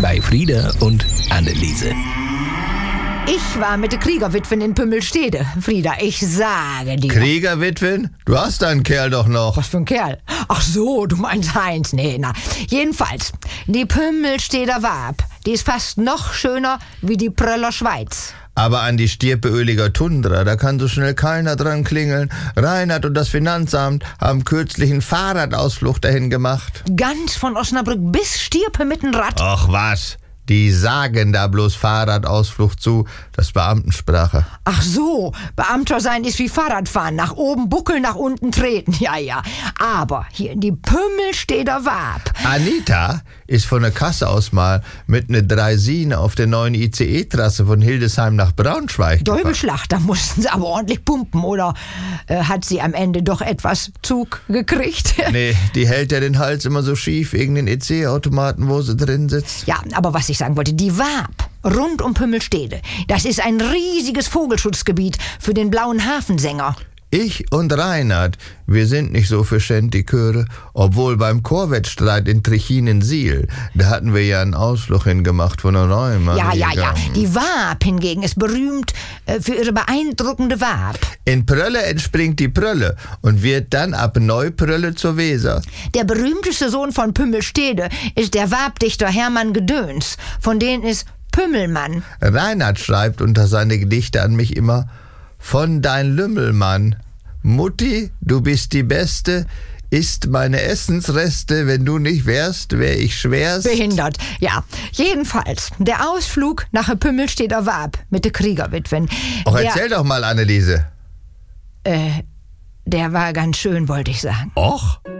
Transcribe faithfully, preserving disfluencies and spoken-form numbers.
bei Frieda und Anneliese. Ich war mit der Kriegerwitwen in Pümmelstede. Frieda, ich sage dir. Kriegerwitwen? Du hast deinen Kerl doch noch. Was für ein Kerl? Ach so, du meinst Heinz. Nee, na. Jedenfalls, die Pümmelsteder Wab, die ist fast noch schöner wie die Pröller Schweiz. Aber an die Stirpeöliger Tundra, da kann so schnell keiner dran klingeln. Reinhard und das Finanzamt haben kürzlich einen Fahrradausflug dahin gemacht. Ganz von Osnabrück bis Stirpe mit dem Rad. Ach was, die sagen da bloß Fahrradausflug zu, das ist Beamtensprache. Ach so, Beamter sein ist wie Fahrradfahren. Nach oben buckeln, nach unten treten. Ja, ja. Aber hier in die Pümmelsteder Wab. Anita ist von der Kasse aus mal mit ne Dreisine auf der neuen I C E-Trasse von Hildesheim nach Braunschweig gefahren. Däubelschlag, da mussten sie aber ordentlich pumpen. Oder äh, hat sie am Ende doch etwas Zug gekriegt? Nee, die hält ja den Hals immer so schief wegen den E C-Automaten, wo sie drin sitzt. Ja, aber was ich sagen wollte, die Wab rund um Pümmelstede, das ist ein riesiges Vogelschutzgebiet für den blauen Hafensänger. Ich und Reinhard, wir sind nicht so für Schändiköre, obwohl beim Chorwettstreit in Trichinen-Siel, da hatten wir ja einen Ausflug hingemacht von der Räume. Ja, ja, ja. Die Wab hingegen ist berühmt äh, für ihre beeindruckende Wab. In Prölle entspringt die Prölle und wird dann ab Neuprölle zur Weser. Der berühmteste Sohn von Pümmelstede ist der Wabdichter Hermann Gedöns, von denen ist Pümmelmann. Reinhard schreibt unter seine Gedichte an mich immer: Von dein Lümmelmann. Mutti, du bist die Beste, isst meine Essensreste, wenn du nicht wärst, wär ich schwerst. Behindert, ja. Jedenfalls, der Ausflug nach der Pümmelsteder Wab mit der Kriegerwitwen. Och, der, erzähl doch mal, Anneliese. Äh, der war ganz schön, wollte ich sagen. Och?